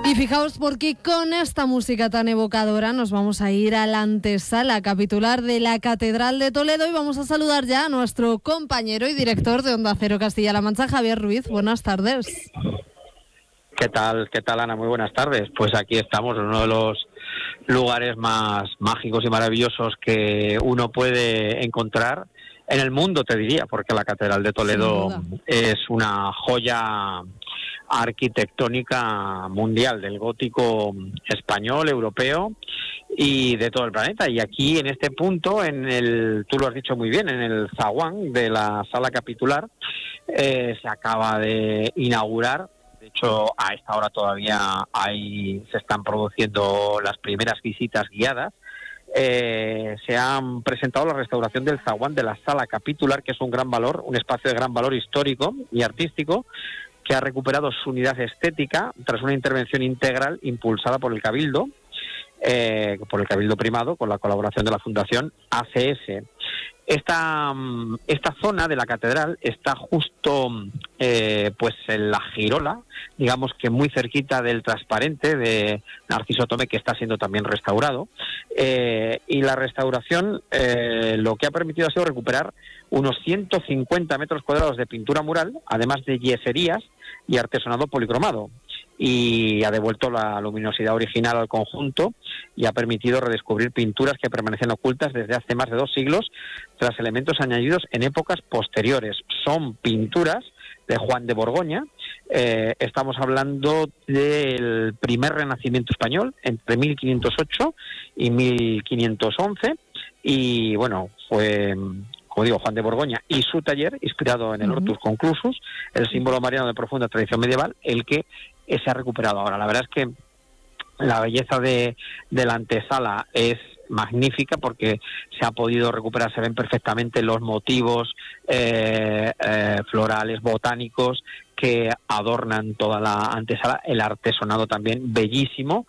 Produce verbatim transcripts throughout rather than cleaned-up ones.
Y fijaos porque con esta música tan evocadora nos vamos a ir a la antesala capitular de la Catedral de Toledo y vamos a saludar ya a nuestro compañero y director de Onda Cero Castilla-La Mancha, Javier Ruiz. Buenas tardes. ¿Qué tal? ¿Qué tal, Ana? Muy buenas tardes. Pues aquí estamos en uno de los lugares más mágicos y maravillosos que uno puede encontrar en el mundo, te diría, porque la Catedral de Toledo es una joya arquitectónica mundial del gótico español, europeo y de todo el planeta. Y aquí en este punto, en el, tú lo has dicho muy bien, en el zaguán de la sala capitular, eh, se acaba de inaugurar. De hecho, a esta hora todavía hay, se están produciendo las primeras visitas guiadas. Eh, se han presentado la restauración del zaguán de la sala capitular, que es un gran valor, un espacio de gran valor histórico y artístico, que ha recuperado su unidad estética tras una intervención integral impulsada por el Cabildo, eh, por el Cabildo Primado, con la colaboración de la Fundación A C S. Esta, esta zona de la catedral está justo eh, pues en la girola, digamos que muy cerquita del transparente de Narciso Tomé, que está siendo también restaurado, eh, y la restauración eh, lo que ha permitido ha sido recuperar unos ciento cincuenta metros cuadrados de pintura mural, además de yeserías y artesonado policromado, y ha devuelto la luminosidad original al conjunto y ha permitido redescubrir pinturas que permanecen ocultas desde hace más de dos siglos tras elementos añadidos en épocas posteriores. Son pinturas de Juan de Borgoña. Eh, estamos hablando del primer renacimiento español entre mil quinientos ocho y mil quinientos once, y bueno, fue, como digo, Juan de Borgoña y su taller, inspirado en el Hortus Conclusus, el símbolo mariano de profunda tradición medieval, el que se ha recuperado ahora. La verdad es que la belleza de, de la antesala es magnífica porque se ha podido recuperar, se ven perfectamente los motivos eh, eh, florales, botánicos que adornan toda la antesala, el artesonado también bellísimo,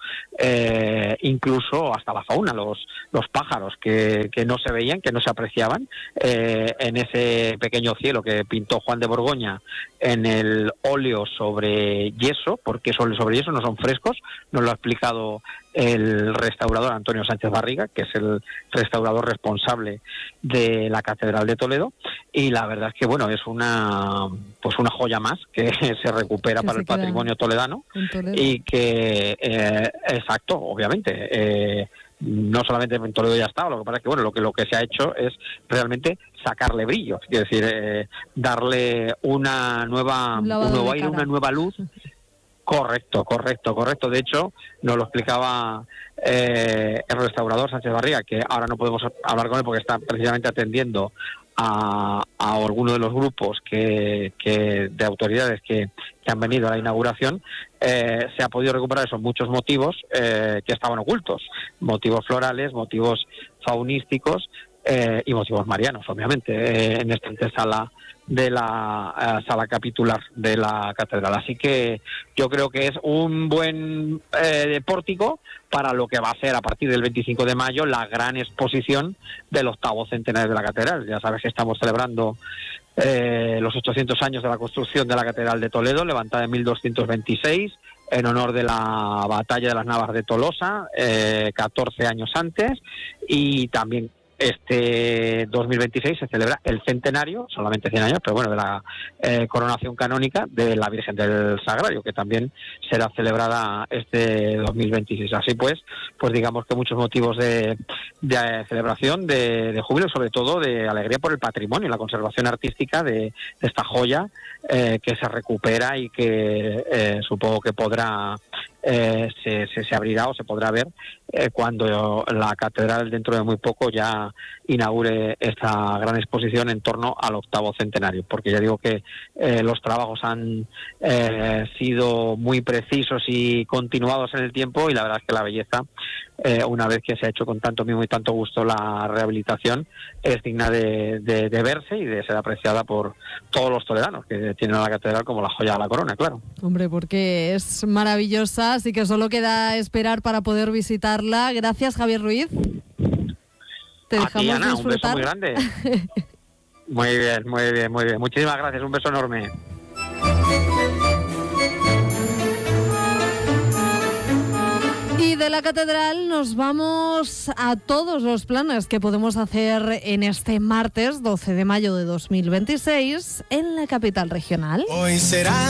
eh, incluso hasta la fauna, los los pájaros que, que no se veían, que no se apreciaban eh, en ese pequeño cielo que pintó Juan de Borgoña en el óleo sobre yeso, porque es óleo sobre yeso, no son frescos, nos lo ha explicado el restaurador Antonio Sánchez Barriga, que es el restaurador responsable de la Catedral de Toledo, y la verdad es que bueno, es una pues una joya más que se recupera que para se el patrimonio toledano y que eh, exacto, obviamente eh, no solamente en Toledo ya está, lo que pasa es que bueno, lo que lo que se ha hecho es realmente sacarle brillo, es decir, eh, darle una nueva un, un nuevo aire, una nueva luz. Correcto, correcto, correcto. De hecho, nos lo explicaba eh, el restaurador Sánchez Barriga, que ahora no podemos hablar con él porque está precisamente atendiendo a, a alguno de los grupos que, que de autoridades que, que han venido a la inauguración. Eh, se ha podido recuperar esos muchos motivos eh, que estaban ocultos, motivos florales, motivos faunísticos eh, y motivos marianos, obviamente, eh, en esta antesala de la uh, sala capitular de la catedral. Así que yo creo que es un buen eh, pórtico para lo que va a ser a partir del veinticinco de mayo la gran exposición del octavo centenario de la catedral. Ya sabes que estamos celebrando eh, los ochocientos años de la construcción de la Catedral de Toledo, levantada en mil doscientos veintiséis, en honor de la batalla de las Navas de Tolosa, eh, catorce años antes, y también este dos mil veintiséis se celebra el centenario, solamente cien años, pero bueno, de la eh, coronación canónica de la Virgen del Sagrario, que también será celebrada este dos mil veintiséis. Así pues, pues digamos que muchos motivos de, de celebración, de, de júbilo, sobre todo de alegría por el patrimonio y la conservación artística de, de esta joya eh, que se recupera y que eh, supongo que podrá eh, se, se, se abrirá o se podrá ver eh, cuando la catedral dentro de muy poco ya inaugure esta gran exposición en torno al octavo centenario, porque ya digo que eh, los trabajos han eh, sido muy precisos y continuados en el tiempo, y la verdad es que la belleza, eh, una vez que se ha hecho con tanto mimo y tanto gusto la rehabilitación, es digna de, de, de verse y de ser apreciada por todos los toledanos que tienen a la catedral como la joya de la corona, claro. Hombre, porque es maravillosa, así que solo queda esperar para poder visitarla. Gracias, Javier Ruiz. Te a dejamos ti, Ana, disfrutar. Un beso muy grande. Muy bien, muy bien, muy bien. Muchísimas gracias, un beso enorme. de la catedral nos vamos a todos los planes que podemos hacer en este martes doce de mayo de dos mil veintiséis en la capital regional. Hoy será